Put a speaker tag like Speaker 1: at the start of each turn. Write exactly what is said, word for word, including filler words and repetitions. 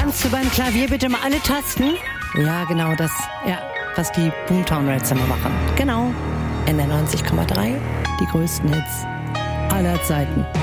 Speaker 1: kannst du beim Klavier bitte mal alle Tasten? Ja, genau das. Ja, was die Boomtown Rats immer machen. Genau. N R neunzig Komma drei, die größten Hits aller Zeiten.